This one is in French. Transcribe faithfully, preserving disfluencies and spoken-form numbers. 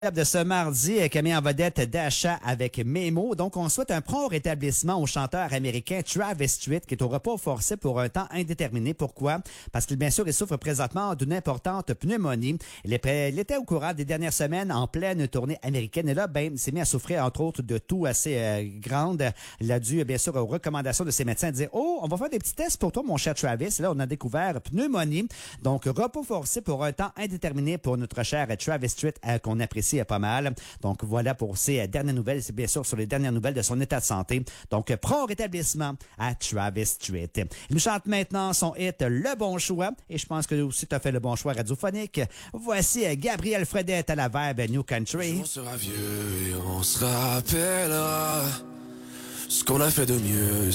De ce mardi, Camille en vedette d'achat avec Memo. Donc, on souhaite un prompt rétablissement au chanteur américain Travis Tritt, qui est au repos forcé pour un temps indéterminé. Pourquoi? Parce qu'il, bien sûr, il souffre présentement d'une importante pneumonie. Il, est prêt, il était au courant des dernières semaines en pleine tournée américaine. Et là, ben, il s'est mis à souffrir, entre autres, de toux assez euh, grande. Il a dû, bien sûr, aux recommandations de ses médecins, dire « Oh, on va faire des petits tests pour toi, mon cher Travis. » Et là, on a découvert pneumonie. Donc, repos forcé pour un temps indéterminé pour notre cher Travis Tritt, euh, qu'on apprécie pas mal. Donc, voilà pour ces dernières nouvelles. C'est bien sûr sur les dernières nouvelles de son état de santé. Donc, prompt rétablissement à Travis Tritt. Il nous chante maintenant son hit Le Bon Choix. Et je pense que aussi tu as fait le bon choix radiophonique. Voici Gabriel Fredette à la Vibe New Country. On sera vieux et on se rappellera ce qu'on a fait de mieux.